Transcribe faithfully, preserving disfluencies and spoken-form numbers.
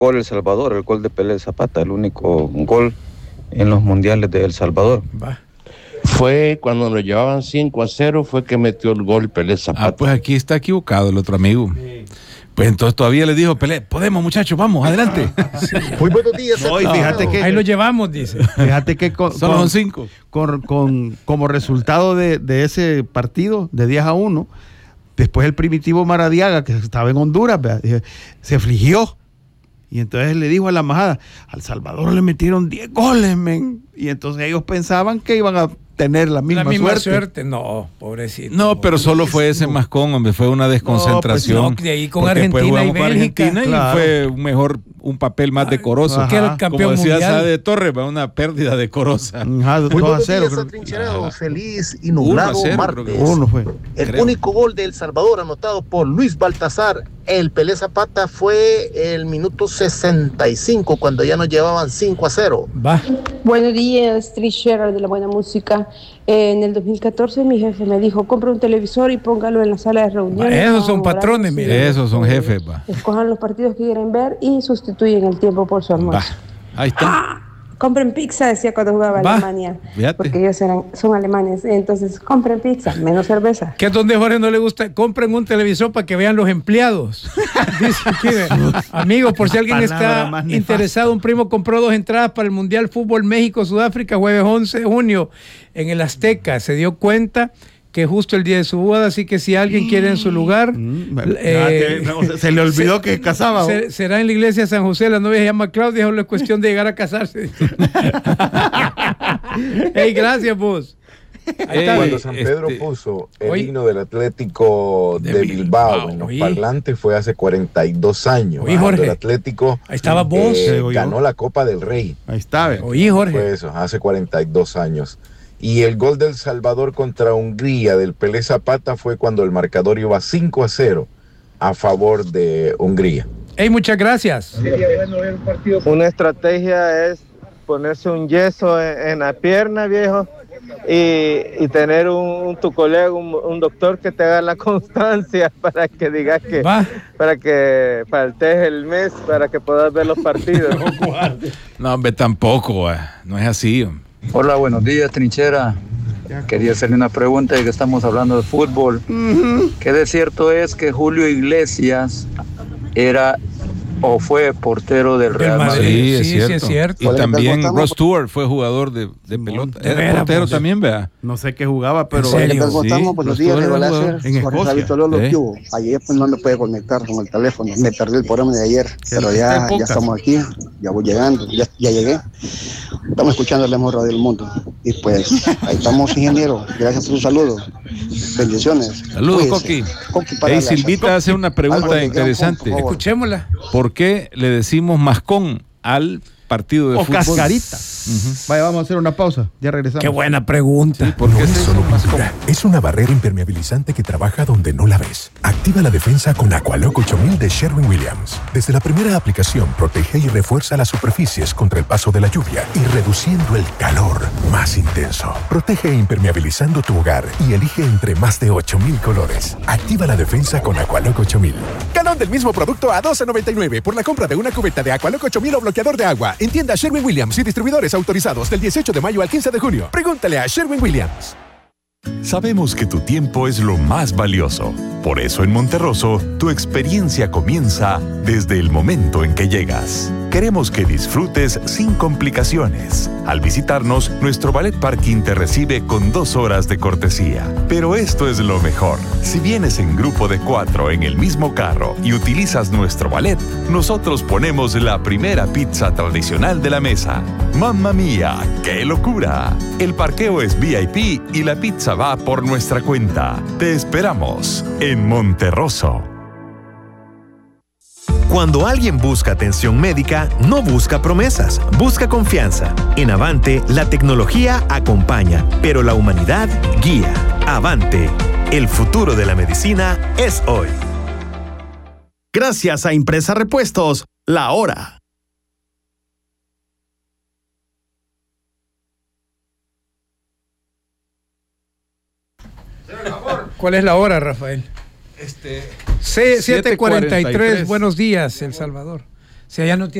gol El Salvador, el gol de Pelé Zapata, el único gol en los mundiales de El Salvador. Va. Fue cuando nos llevaban cinco a cero, fue que metió el gol Pelé Zapata. Ah, pues aquí está equivocado el otro amigo. Sí. Pues entonces todavía le dijo Pelé, podemos muchachos, vamos, adelante. Sí. Muy buenos días. No, y fíjate que, ahí lo llevamos, dice. Fíjate que con, solo con, son cinco. Con, con, como resultado de, de ese partido de diez a uno, después el Primitivo Maradiaga, que estaba en Honduras, ¿verdad? Se afligió. Y entonces le dijo a la embajada, al Salvador le metieron diez goles, men. Y entonces ellos pensaban que iban a tener la misma, la misma suerte. suerte. No, pobrecito. No, pero solo fue ese mascón, hombre, fue una desconcentración. No, pues no, de ahí con Argentina y Bélgica. Argentina, claro. Y fue un mejor, un papel más decoroso. Que era el campeón Como decía mundial. Sade de Torres, una pérdida decorosa. Muy buenos días, atrincherados. Feliz y nublado cero, martes. Uno fue. El Creo. único gol de El Salvador anotado por Luis Baltazar, el Pelé Zapata, fue el minuto sesenta y cinco, cuando ya nos llevaban cinco a cero. Va. Buenos días, Trinchera de la buena música. Eh, en el dos mil catorce mi jefe me dijo, compra un televisor y póngalo en la sala de reuniones. Va, esos son patrones, mire. Esos son jefes, va. Escojan los partidos que quieren ver y sustituyen el tiempo por su almuerzo. Va. Ahí está. ¡Ah! Compren pizza, decía cuando jugaba Va. Alemania. Fíjate. Porque ellos eran, son alemanes. Entonces, compren pizza, menos cerveza. Que es donde Jorge no le gusta, compren un televisor para que vean los empleados. Dice aquí, amigos, por si alguien está interesado, un primo compró dos entradas para el Mundial Fútbol México-Sudáfrica, jueves once de junio, en el Azteca. Se dio cuenta que justo el día de su boda, así que si alguien quiere en su lugar, Mm, eh, se, se le olvidó se, que casaba. se, será en la iglesia de San José, la novia se llama Claudia, solo es cuestión de llegar a casarse. Hey, gracias vos. Ahí está. Cuando San Pedro este, puso el oye, himno del Atlético de, de Bilbao, Bilbao en los oye. parlantes fue hace cuarenta y dos años. Oye, Jorge, el Atlético ahí estaba vos. Eh, ganó la Copa del Rey. Ahí está. Oye, Jorge. Fue eso, hace cuarenta y dos años. Y el gol del Salvador contra Hungría del Pelé Zapata fue cuando el marcador iba cinco a cero a favor de Hungría. Hey, muchas gracias. Una estrategia es ponerse un yeso en, en la pierna, viejo, y, y tener un, un tu colega, un, un doctor que te haga la constancia para que digas que, Va. para que faltes el mes, para que puedas ver los partidos. No, hombre, tampoco, eh. no es así, hombre. Hola, buenos días, Trinchera. Quería hacerle una pregunta ya que estamos hablando de fútbol. Uh-huh. ¿Qué de cierto es que Julio Iglesias era o fue portero del Real Madrid? Sí, es sí, cierto. Sí, es cierto. Y también Ross Stewart fue jugador de, de pelota. Era portero pues, también, vea. No sé qué jugaba, pero... Sí, estamos por los días de Balacer. En Escocia. ¿Eh? Ayer pues, no me puede conectar con el teléfono. Me perdí el programa de ayer, pero ya, ya estamos aquí. Ya voy llegando, ya, ya llegué. Estamos escuchando el mejor radio del mundo. Y pues, ahí estamos, ingeniero. Gracias por su saludo. Bendiciones. Saludos, Coqui. Coqui hey, Silvita hace una pregunta interesante. Escuchémosla. ¿Por qué le decimos mascón al partido de o fútbol? Cascarita. Uh-huh. Vaya, vamos a hacer una pausa. Ya regresamos. Qué buena pregunta. Sí, porque no es solo pintura, es una barrera impermeabilizante que trabaja donde no la ves. Activa la defensa con Aqualock ocho mil de Sherwin-Williams. Desde la primera aplicación, protege y refuerza las superficies contra el paso de la lluvia y reduciendo el calor más intenso. Protege impermeabilizando tu hogar y elige entre más de ocho mil colores. Activa la defensa con Aqualock ocho mil. Galón del mismo producto a doce noventa y nueve por la compra de una cubeta de Aqualock ocho mil o bloqueador de agua. En tienda Sherwin-Williams y distribuidores autorizados del dieciocho de mayo al quince de junio. Pregúntale a Sherwin-Williams. Sabemos que tu tiempo es lo más valioso. Por eso en Monterroso, tu experiencia comienza desde el momento en que llegas. Queremos que disfrutes sin complicaciones. Al visitarnos, nuestro Ballet Parking te recibe con dos horas de cortesía. Pero esto es lo mejor. Si vienes en grupo de cuatro en el mismo carro y utilizas nuestro ballet, nosotros ponemos la primera pizza tradicional de la mesa. ¡Mamma mía! ¡Qué locura! El parqueo es V I P y la pizza va por nuestra cuenta. Te esperamos en Monterroso. Cuando alguien busca atención médica, no busca promesas, busca confianza. En Avante, la tecnología acompaña, pero la humanidad guía. Avante, el futuro de la medicina es hoy. Gracias a Impresa Repuestos, la hora. ¿Cuál es la hora, Rafael? Este, siete cuarenta y tres, buenos días, El Salvador. Si allá no